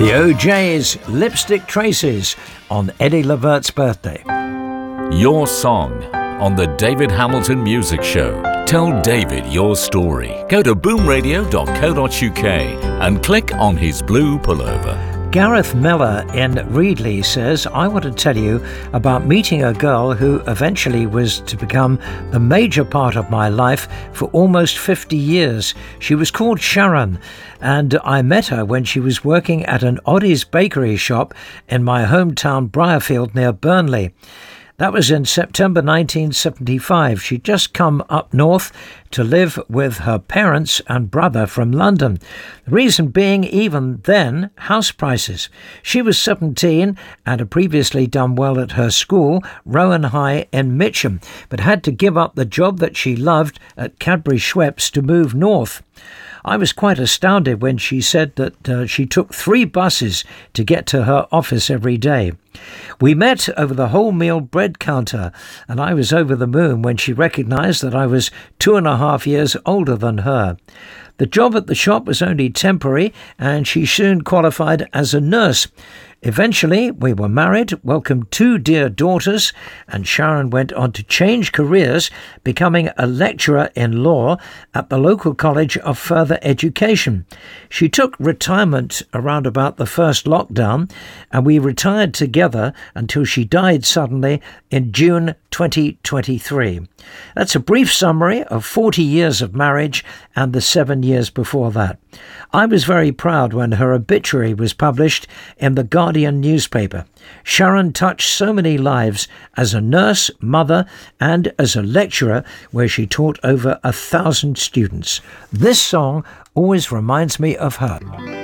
The O'Jays, Lipstick Traces, on Eddie Levert's birthday. Your song on the David Hamilton Music Show. Tell David your story. Go to boomradio.co.uk and click on his blue pullover. Gareth Miller in Reedley says, I want to tell you about meeting a girl who eventually was to become the major part of my life for almost 50 years. She was called Sharon, and I met her when she was working at an Oddie's bakery shop in my hometown Briarfield near Burnley. That was in September 1975. She'd just come up north to live with her parents and brother from London. The reason being, even then, house prices. She was 17 and had previously done well at her school, Rowan High in Mitcham, but had to give up the job that she loved at Cadbury Schweppes to move north. I was quite astounded when she said that she took 3 buses to get to her office every day. We met over the wholemeal bread counter, and I was over the moon when she recognised that I was 2.5 years older than her. The job at the shop was only temporary, and she soon qualified as a nurse. Eventually, we were married, welcomed 2 dear daughters, and Sharon went on to change careers, becoming a lecturer in law at the local College of Further Education. She took retirement around about the first lockdown, and we retired together until she died suddenly in June 2023. That's a brief summary of 40 years of marriage and the 7 years before that. I was very proud when her obituary was published in the Guardian newspaper. Sharon touched so many lives as a nurse, mother, and as a lecturer where she taught over 1,000 students. This song always reminds me of her.